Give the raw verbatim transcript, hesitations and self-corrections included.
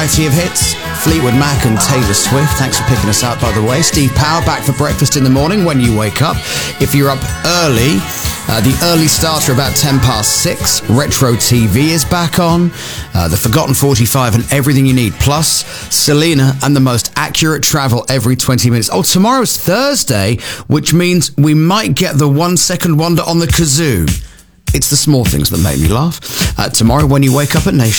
Variety of hits, Fleetwood Mac and Taylor Swift. Thanks for picking us up, by the way. Steve Power back for breakfast in the morning when you wake up. If you're up early, uh, the early starter about ten past six. Retro T V is back on. Uh, the Forgotten forty-five and everything you need. Plus, Selena and the most accurate travel every twenty minutes. Oh, tomorrow's Thursday, which means we might get the one second wonder on the kazoo. It's the small things that make me laugh. Uh, tomorrow when you wake up at Nation.